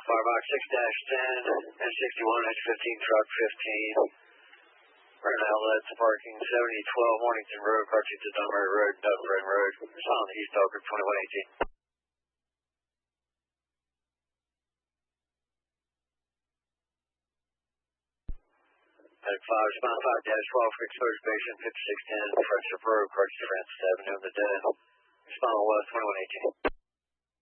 Firebox 6-10, S61, H15, truck 15. Burn outlets, parking 7012 Mornington Road, Cartridge to Dunbury Road, Dufferin Road. Respond on the East Elk Group 2118. Medic 5, respond 5-12 for exposed patient 5610, Fresher Road, Cartridge Francis Avenue, the dead. Respond on West 2118.